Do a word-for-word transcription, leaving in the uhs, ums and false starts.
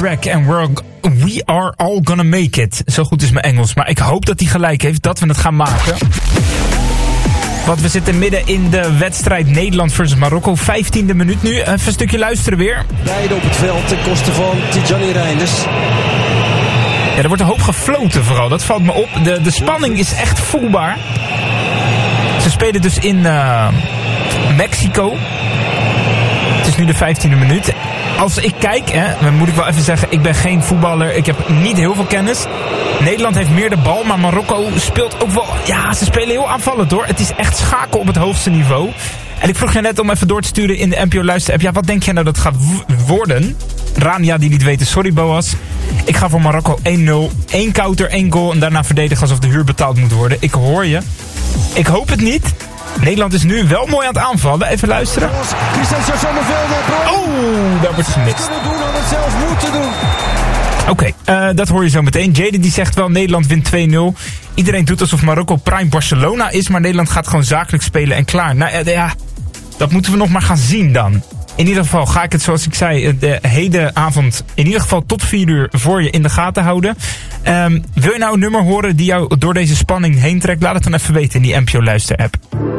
Rack en we're, we are all gonna make it. Zo goed is mijn Engels, maar ik hoop dat hij gelijk heeft, dat we het gaan maken. Want we zitten midden in de wedstrijd Nederland versus Marokko. vijftiende minuut nu. Even een stukje luisteren weer. Beide op het veld ten koste van Tidjani Reinders. Ja, er wordt een hoop gefloten vooral. Dat valt me op. De, de spanning is echt voelbaar. Ze spelen dus in uh, Mexico. Het is nu de vijftiende minuut. Als ik kijk, hè, dan moet ik wel even zeggen, ik ben geen voetballer. Ik heb niet heel veel kennis. Nederland heeft meer de bal, maar Marokko speelt ook wel... Ja, ze spelen heel aanvallend hoor. Het is echt schaken op het hoogste niveau. En ik vroeg je net om even door te sturen in de N P O Luister app. Ja, wat denk jij nou dat gaat w- worden? Rania die niet weten, sorry Boas. Ik ga voor Marokko één nul. Eén counter, één goal en daarna verdedigen alsof de huur betaald moet worden. Ik hoor je. Ik hoop het niet. Nederland is nu wel mooi aan het aanvallen. Even luisteren. Oh, daar wordt gemist. Oké, okay, uh, dat hoor je zo meteen. Jaden die zegt wel, Nederland wint twee nul. Iedereen doet alsof Marokko prime Barcelona is, maar Nederland gaat gewoon zakelijk spelen en klaar. Nou uh, ja, dat moeten we nog maar gaan zien dan. In ieder geval ga ik het, zoals ik zei, de hele avond in ieder geval tot vier uur voor je in de gaten houden. Um, wil je nou een nummer horen die jou door deze spanning heen trekt? Laat het dan even weten in die N P O Luister app.